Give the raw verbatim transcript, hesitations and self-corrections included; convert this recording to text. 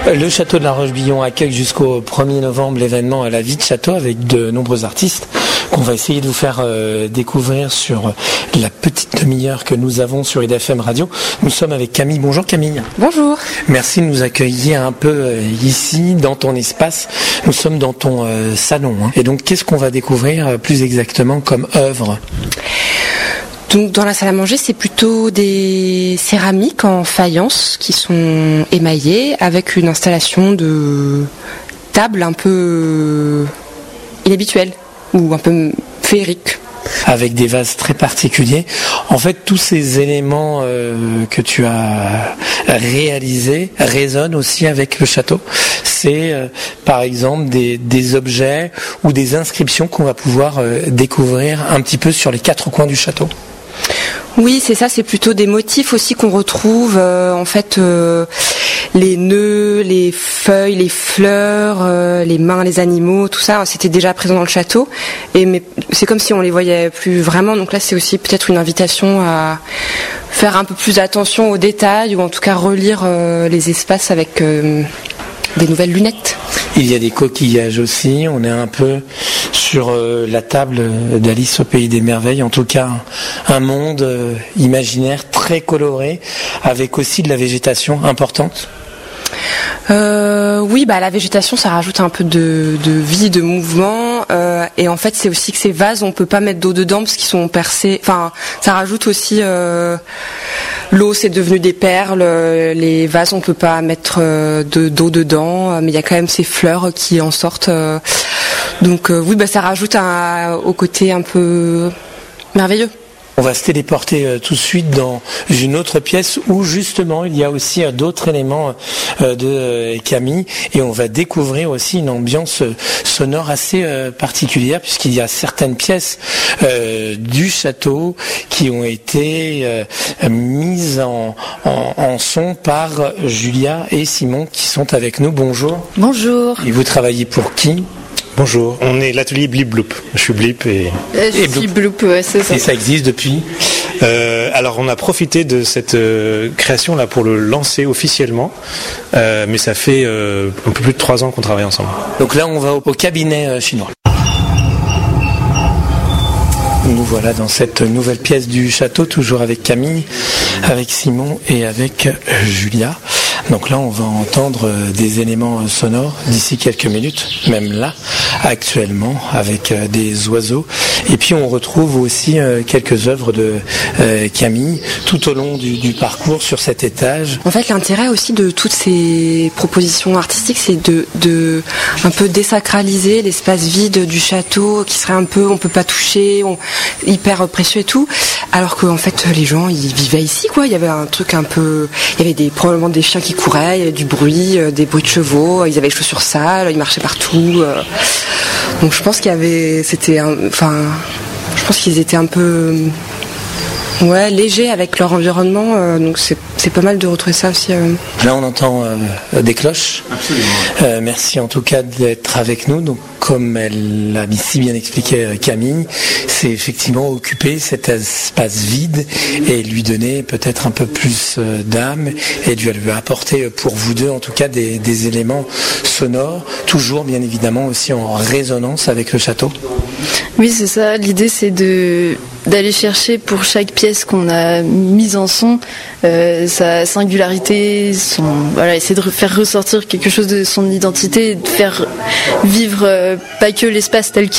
Le château de la Roche-Billon accueille jusqu'au premier novembre l'événement à la vie de château avec de nombreux artistes qu'on va essayer de vous faire euh, découvrir sur la petite demi-heure que nous avons sur I D F M Radio. Nous sommes avec Camille. Bonjour Camille. Bonjour. Merci de nous accueillir un peu euh, ici dans ton espace. Nous sommes dans ton euh, salon. Hein. Et donc qu'est-ce qu'on va découvrir euh, plus exactement comme œuvre ? Donc dans la salle à manger, c'est plutôt des céramiques en faïence qui sont émaillées avec une installation de table un peu inhabituelle ou un peu féerique. Avec des vases très particuliers. En fait, tous ces éléments euh, que tu as réalisés résonnent aussi avec le château. C'est euh, par exemple des, des objets ou des inscriptions qu'on va pouvoir euh, découvrir un petit peu sur les quatre coins du château. Oui, c'est ça, c'est plutôt des motifs aussi qu'on retrouve, euh, en fait, euh, les nœuds, les feuilles, les fleurs, euh, les mains, les animaux, tout ça, c'était déjà présent dans le château, et mais c'est comme si on les voyait plus vraiment, donc là c'est aussi peut-être une invitation à faire un peu plus attention aux détails, ou en tout cas relire euh, les espaces avec euh, des nouvelles lunettes. Il y a des coquillages aussi, on est un peu sur euh, la table d'Alice au Pays des Merveilles, en tout cas un, un monde euh, imaginaire très coloré, avec aussi de la végétation importante. Euh, oui, bah la végétation, ça rajoute un peu de, de vie, de mouvement, euh, et en fait, c'est aussi que ces vases, on peut pas mettre d'eau dedans parce qu'ils sont percés. Enfin, ça rajoute aussi euh, l'eau, c'est devenu des perles. Les vases, on peut pas mettre euh, de, d'eau dedans, mais il y a quand même ces fleurs qui en sortent. Euh, donc euh, oui, bah ça rajoute un, au côté un peu merveilleux. On va se téléporter euh, tout de suite dans une autre pièce où justement il y a aussi euh, d'autres éléments euh, de euh, Camille, et on va découvrir aussi une ambiance euh, sonore assez euh, particulière, puisqu'il y a certaines pièces euh, du château qui ont été euh, mises en, en, en son par Julia et Simon qui sont avec nous. Bonjour. Bonjour. Et vous travaillez pour qui ? Bonjour, on est l'atelier Blip Bloop. Je suis Blip et... Euh, je et suis Bloop, ouais, c'est ça. Et ça existe depuis euh, Alors on a profité de cette euh, création là pour le lancer officiellement, euh, mais ça fait euh, un peu plus de trois ans qu'on travaille ensemble. Donc là on va au, au cabinet euh, chinois. Nous voilà dans cette nouvelle pièce du château, toujours avec Camille, avec Simon et avec Julia. Donc là, on va entendre des éléments sonores d'ici quelques minutes, même là, actuellement, avec des oiseaux. Et puis, on retrouve aussi quelques œuvres de Camille tout au long du, du parcours sur cet étage. En fait, l'intérêt aussi de toutes ces propositions artistiques, c'est de, de un peu désacraliser l'espace vide du château, qui serait un peu, on peut pas toucher, on, hyper précieux et tout. Alors qu'en fait, les gens, ils vivaient ici, quoi. Il y avait un truc un peu, il y avait des, probablement des chiens qui couraient, il y avait du bruit, euh, des bruits de chevaux, ils avaient les chaussures sales, ils marchaient partout. Euh. Donc je pense qu'il y avait, c'était, un, enfin, je pense qu'ils étaient un peu, ouais, légers avec leur environnement. Euh, donc c'est, c'est pas mal de retrouver ça aussi. Euh. Là, on entend euh, des cloches. Absolument. Euh, merci en tout cas d'être avec nous. Donc, comme elle l'a si bien expliqué Camille, c'est effectivement occuper cet espace vide et lui donner peut-être un peu plus d'âme, et lui apporter pour vous deux en tout cas des, des éléments sonores, toujours bien évidemment aussi en résonance avec le château. Oui, c'est ça. L'idée, c'est de d'aller chercher pour chaque pièce qu'on a mise en son euh, sa singularité, son voilà, essayer de faire ressortir quelque chose de son identité, et de faire vivre euh, pas que l'espace tel qu'il